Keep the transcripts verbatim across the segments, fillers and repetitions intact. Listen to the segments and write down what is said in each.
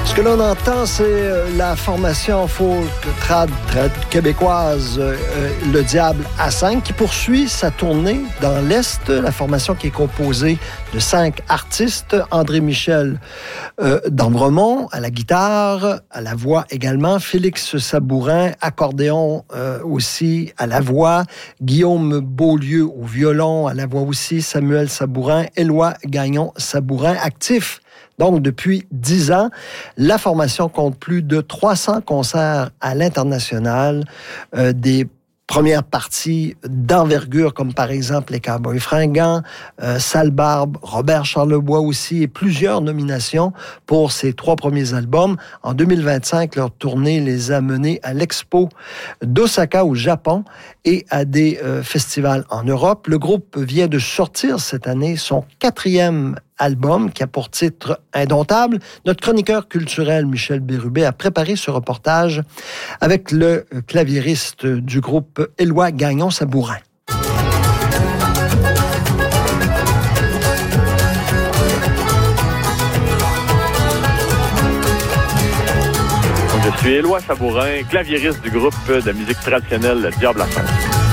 Ce que l'on entend, c'est la formation folk trad, trad québécoise, euh, Le Diable à cinq, qui poursuit sa tournée dans l'Est. La formation qui est composée de cinq artistes. André Michel euh, d'Ambremont à la guitare, à la voix également. Félix Sabourin, accordéon euh, aussi à la voix. Guillaume Beaulieu au violon, à la voix aussi. Samuel Sabourin, Éloi Gagnon-Sabourin, actif donc, depuis dix ans, la formation compte plus de trois cents concerts à l'international, euh, des premières parties d'envergure, comme par exemple les Cowboys Fringants, euh, Sale Barbe, Robert Charlebois aussi, et plusieurs nominations pour ces trois premiers albums. En deux mille vingt-cinq, leur tournée les a menés à l'Expo d'Osaka au Japon et à des euh, festivals en Europe. Le groupe vient de sortir cette année son quatrième album qui a pour titre Indomptable. Notre chroniqueur culturel Michel Bérubé a préparé ce reportage avec le claviériste du groupe Éloi Gagnon-Sabourin. Je suis Éloi Sabourin, claviériste du groupe de musique traditionnelle Le Diable à cinq.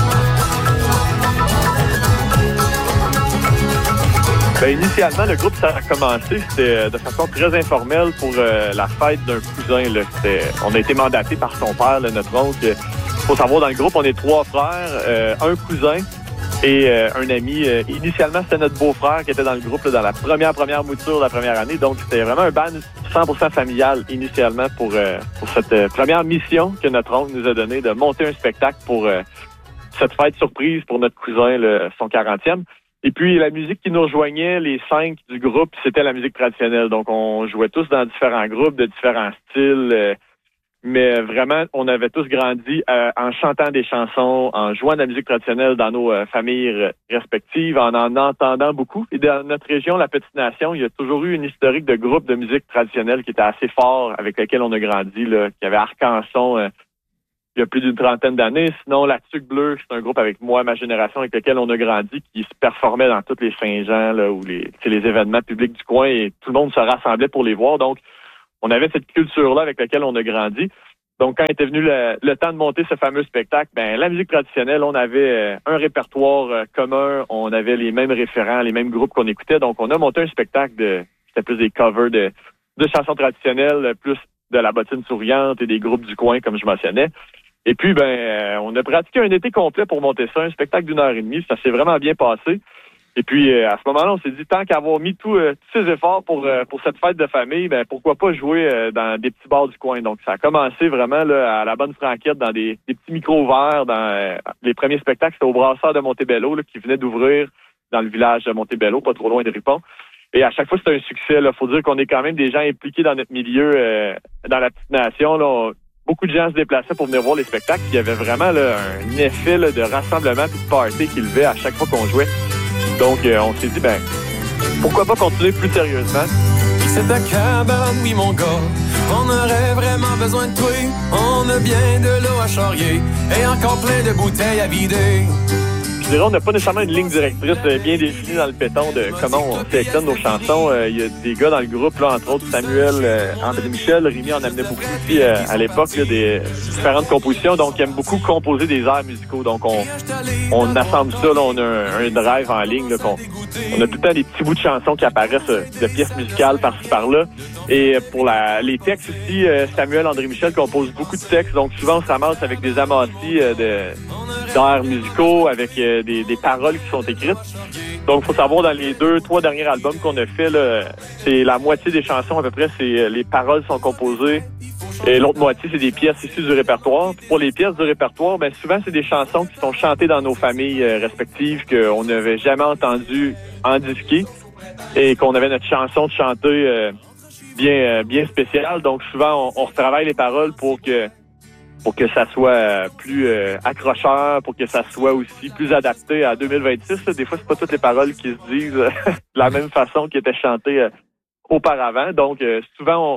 Ben, initialement, le groupe, ça a commencé, c'était de façon très informelle pour euh, la fête d'un cousin. Là. On a été mandaté par son père, là, notre oncle. Il faut savoir, dans le groupe, on est trois frères, euh, un cousin et euh, un ami. Euh, initialement, c'était notre beau-frère qui était dans le groupe là, dans la première première mouture de la première année. Donc, c'était vraiment un band cent pour cent familial initialement pour, euh, pour cette euh, première mission que notre oncle nous a donnée de monter un spectacle pour euh, cette fête surprise pour notre cousin, le, son quarantième. Et puis, la musique qui nous rejoignait, les cinq du groupe, c'était la musique traditionnelle. Donc, on jouait tous dans différents groupes, de différents styles. Euh, mais vraiment, on avait tous grandi euh, en chantant des chansons, en jouant de la musique traditionnelle dans nos euh, familles respectives, en en entendant beaucoup. Et dans notre région, la Petite Nation, il y a toujours eu une historique de groupes de musique traditionnelle qui était assez fort, avec lesquels on a grandi, là, qui avait Arcanson, euh, il y a plus d'une trentaine d'années. Sinon, la Tuque Bleue, c'est un groupe avec moi, ma génération, avec lequel on a grandi, qui se performait dans tous les Saint-Jean, là, ou les, les événements publics du coin, et tout le monde se rassemblait pour les voir. Donc, on avait cette culture-là avec laquelle on a grandi. Donc, quand était venu le, le temps de monter ce fameux spectacle, ben la musique traditionnelle, on avait euh, un répertoire euh, commun, on avait les mêmes référents, les mêmes groupes qu'on écoutait. Donc, on a monté un spectacle de, c'était plus des covers de, de chansons traditionnelles, plus de la bottine souriante et des groupes du coin, comme je mentionnais. Et puis, ben, euh, on a pratiqué un été complet pour monter ça, un spectacle d'une heure et demie. Ça s'est vraiment bien passé. Et puis, euh, à ce moment-là, on s'est dit, tant qu'avoir mis tout, euh, tous ces efforts pour euh, pour cette fête de famille, ben pourquoi pas jouer euh, dans des petits bars du coin. Donc, ça a commencé vraiment là, à la bonne franquette, dans des, des petits micros ouverts. Dans euh, les premiers spectacles, c'était au Brasseur de Montebello, là, qui venait d'ouvrir dans le village de Montebello, pas trop loin de Ripon. Et à chaque fois, c'était un succès. Il faut dire qu'on est quand même des gens impliqués dans notre milieu, euh, dans la Petite Nation. Là, on, beaucoup de gens se déplaçaient pour venir voir les spectacles. Il y avait vraiment là, un effet là, de rassemblement et de party qui levait à chaque fois qu'on jouait. Donc, euh, on s'est dit, ben, pourquoi pas continuer plus sérieusement? C'est ta cabane, oui, mon gars. On aurait vraiment besoin de toi. On a bien de l'eau à charrier et encore plein de bouteilles à vider. Je dirais, on n'a pas nécessairement une ligne directrice bien définie dans le béton de comment on sélectionne nos chansons. Il euh, y a des gars dans le groupe, là, entre autres Samuel, euh, André Michel, Rémi en amenait beaucoup aussi euh, à l'époque, là, des différentes compositions. Donc, ils aiment beaucoup composer des airs musicaux. Donc, on, on assemble ça, là, on a un, un drive en ligne. Là, qu'on, on a tout le temps des petits bouts de chansons qui apparaissent euh, de pièces musicales par-ci par-là. Et pour la, les textes aussi, euh, Samuel, André Michel compose beaucoup de textes. Donc, souvent, on se ramasse avec des amassis euh, de, d'airs musicaux, avec euh, Des, des paroles qui sont écrites. Donc, il faut savoir, dans les deux, trois derniers albums qu'on a fait, là, c'est la moitié des chansons, à peu près, c'est les paroles sont composées. Et l'autre moitié, c'est des pièces issues du répertoire. Pour les pièces du répertoire, ben souvent, c'est des chansons qui sont chantées dans nos familles euh, respectives, qu'on n'avait jamais entendues en disquer, et qu'on avait notre chanson de chanter euh, bien, euh, bien spéciale. Donc, souvent, on, on retravaille les paroles pour que pour que ça soit plus euh, accrocheur, pour que ça soit aussi plus adapté à deux mille vingt-six. Là. Des fois, c'est pas toutes les paroles qui se disent euh, de la même façon qui étaient chantées euh, auparavant. Donc, euh, souvent, on,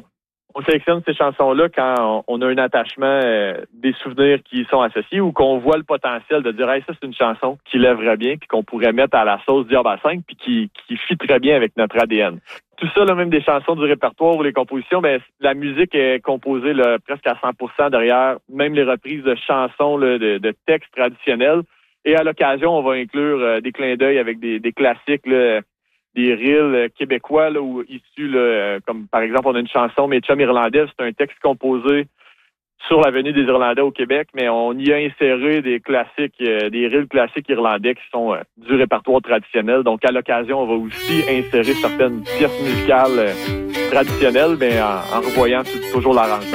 on sélectionne ces chansons-là quand on, on a un attachement, euh, des souvenirs qui y sont associés ou qu'on voit le potentiel de dire hey, ça c'est une chanson qui lèverait bien puis qu'on pourrait mettre à la sauce Diable à cinq puis qui, qui fit très bien avec notre A D N. Tout ça, là, même des chansons du répertoire ou les compositions, ben, la musique est composée là, presque à cent pour cent derrière, même les reprises de chansons là, de, de textes traditionnels. Et à l'occasion, on va inclure euh, des clins d'œil avec des, des classiques, là, des reels euh, québécois là, ou issus, là, euh, comme par exemple, on a une chanson « Mes chums irlandais », c'est un texte composé sur l'avenue des Irlandais au Québec, mais on y a inséré des classiques, euh, des reels classiques irlandais qui sont euh, du répertoire traditionnel. Donc, à l'occasion, on va aussi insérer certaines pièces musicales euh, traditionnelles, mais en, en revoyant toujours l'arrangement.